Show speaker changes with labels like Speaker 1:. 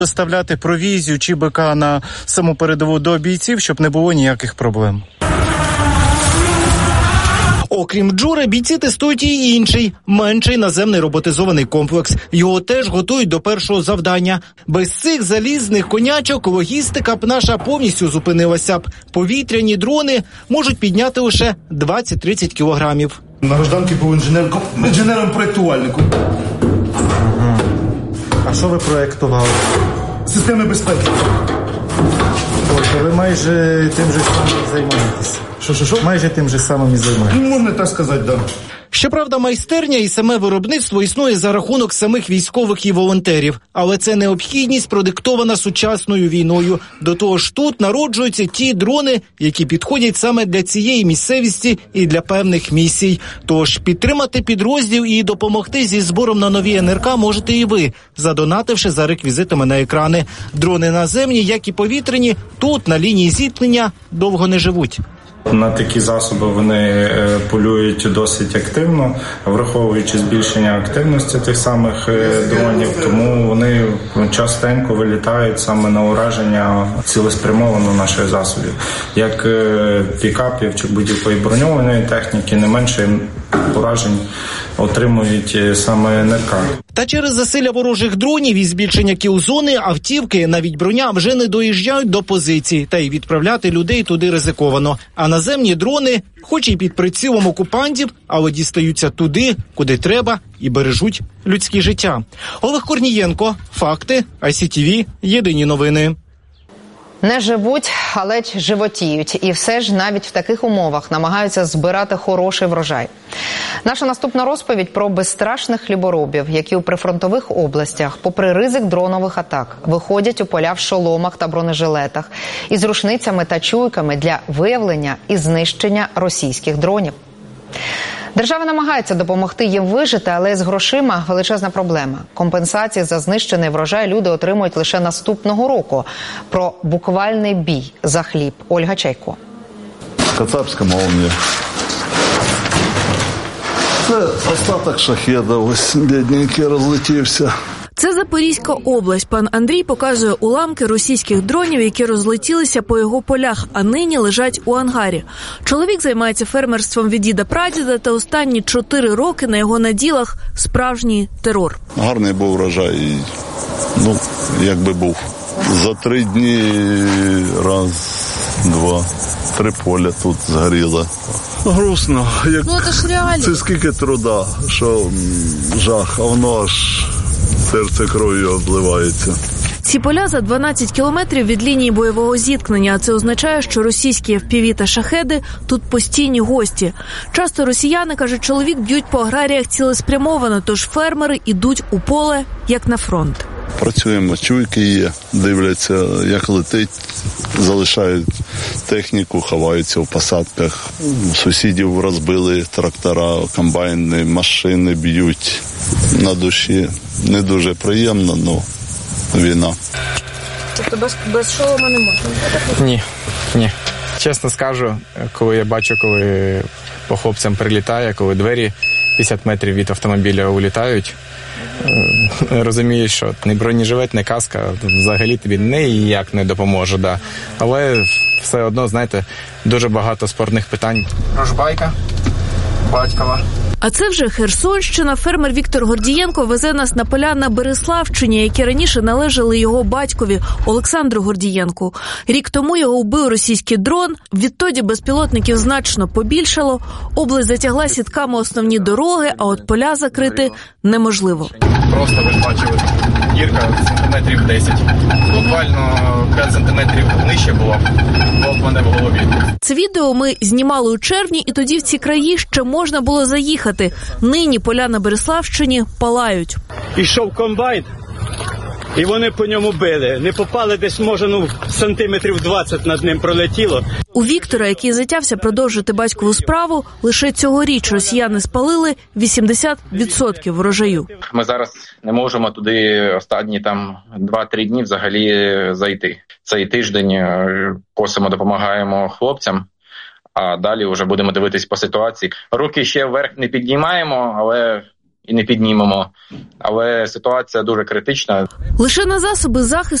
Speaker 1: доставляти провізію чи БК на саму передову до бійців, щоб не було ніяких проблем. Окрім Джури, бійці тестують і інший, менший наземний роботизований комплекс. Його теж готують до першого завдання. Без цих залізних конячок логістика б наша повністю зупинилася б. Повітряні дрони можуть підняти лише 20-30 кілограмів.
Speaker 2: На гражданки був інженером-проєктувальником.
Speaker 1: А що ви проєктували?
Speaker 2: Системи безпеки.
Speaker 1: Тобто ви майже тим же самим займаєтесь?
Speaker 2: Що?
Speaker 1: Майже тим же самим і займаєтесь.
Speaker 2: Можна так сказати, так.
Speaker 1: Щоправда, майстерня і саме виробництво існує за рахунок самих військових і волонтерів. Але це необхідність, продиктована сучасною війною. До того ж, тут народжуються ті дрони, які підходять саме для цієї місцевості і для певних місій. Тож підтримати підрозділ і допомогти зі збором на нові НРК можете і ви, задонативши за реквізитами на екрани. Дрони наземні, як і повітряні, тут на лінії зіткнення довго не живуть.
Speaker 3: На такі засоби вони полюють досить активно, враховуючи збільшення активності тих самих дронів, тому вони частенько вилітають саме на ураження цілеспрямовано наших засобів. Як пікапів чи будь-якої броньованої техніки, не менше уражень отримують саме НРК.
Speaker 1: Та через засилля ворожих дронів і збільшення кіл-зони автівки, навіть броня, вже не доїжджають до позицій, та й відправляти людей туди ризиковано. А наземні дрони, хоч і під прицілом окупантів, але дістаються туди, куди треба, і бережуть людське життя. Олег Корнієнко, Факти, ICTV, Єдині новини.
Speaker 4: Не живуть, але й животіють. І все ж навіть в таких умовах намагаються збирати хороший врожай. Наша наступна розповідь про безстрашних хліборобів, які у прифронтових областях, попри ризик дронових атак, виходять у поля в шоломах та бронежилетах із рушницями та чуйками для виявлення і знищення російських дронів. Держава намагається допомогти їм вижити, але з грошима величезна проблема. Компенсації за знищений врожай люди отримують лише наступного року. Про буквальний бій за хліб. Ольга Чайко.
Speaker 5: Кацапська молнія. Це остаток шахеда, ось бідненький розлетівся.
Speaker 6: Це Запорізька область. Пан Андрій показує уламки російських дронів, які розлетілися по його полях, а нині лежать у ангарі. Чоловік займається фермерством від діда-прадіда, та останні 4 роки на його наділах справжній терор.
Speaker 5: Гарний був врожай, якби був. За 3 дні раз, 2, 3 поля тут згоріло. Грустно.
Speaker 6: Це ж реально.
Speaker 5: Це скільки труда, що жах, а воно аж серце кров'ю обливається.
Speaker 6: Ці поля за 12 кілометрів від лінії бойового зіткнення, а це означає, що російські FPV та шахеди тут постійні гості. Часто росіяни, каже чоловік, б'ють по аграріях цілеспрямовано, тож фермери йдуть у поле, як на фронт.
Speaker 5: Працюємо, чуйки є, дивляться, як летить, залишають техніку, ховаються в посадках. Сусідів розбили трактора, комбайни, машини б'ють. На душі не дуже приємно, але війна.
Speaker 6: Тобто без шолома не можна?
Speaker 7: Ні. Чесно скажу, коли я бачу, коли по хлопцям прилітає, коли двері 50 метрів від автомобіля улітають, розумієш, що ні бронежилет, ні каска взагалі тобі ніяк не допоможе. Да. Але все одно, знаєте, дуже багато спорних питань. Ружбайка, батькова.
Speaker 6: А це вже Херсонщина. Фермер Віктор Гордієнко везе нас на поля на Береславщині, які раніше належали його батькові Олександру Гордієнку. Рік тому його вбив російський дрон. Відтоді безпілотників значно побільшало. Область затягла сітками основні дороги, а от поля закрити неможливо.
Speaker 7: Просто ви ж бачили, дірка сантиметрів 10. Буквально 5 сантиметрів нижче було в мене в голові.
Speaker 6: Це відео ми знімали у червні, і тоді в ці краї ще можна було заїхати. Нині поля на Береславщині палають.
Speaker 8: Ішов комбайн, і вони по ньому били. Не попали десь, може, сантиметрів 20 над ним пролетіло.
Speaker 6: У Віктора, який затявся продовжити батькову справу, лише цьогоріч росіяни спалили 80% врожаю.
Speaker 9: Ми зараз не можемо туди останні 2-3 дні взагалі зайти. Цей тиждень косимо, допомагаємо хлопцям, а далі вже будемо дивитись по ситуації. Руки ще вверх не піднімаємо, але і не піднімемо. Але ситуація дуже критична.
Speaker 6: Лише на засоби захисту